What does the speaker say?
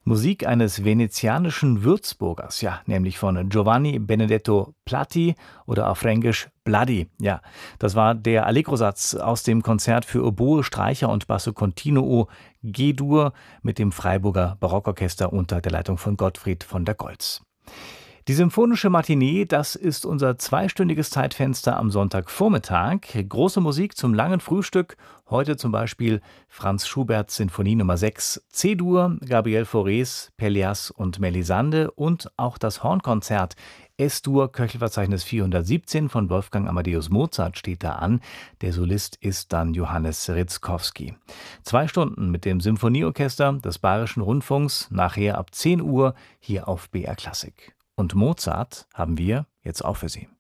Musik eines venezianischen Würzburgers, ja, nämlich von Giovanni Benedetto Platti oder auf Fränkisch Bloody. Ja, das war der Allegro-Satz aus dem Konzert für Oboe, Streicher und Basso Continuo G-Dur mit dem Freiburger Barockorchester unter der Leitung von Gottfried von der Goltz. Die Symphonische Matinee, das ist unser zweistündiges Zeitfenster am Sonntagvormittag. Große Musik zum langen Frühstück. Heute zum Beispiel Franz Schuberts Sinfonie Nummer 6 C-Dur, Gabriel Faurés Pelléas und Melisande und auch das Hornkonzert S-Dur, Köchelverzeichnis 417 von Wolfgang Amadeus Mozart steht da an. Der Solist ist dann Johannes Ritzkowski. 2 Stunden mit dem Symphonieorchester des Bayerischen Rundfunks, nachher ab 10 Uhr hier auf BR Klassik. Und Mozart haben wir jetzt auch für Sie.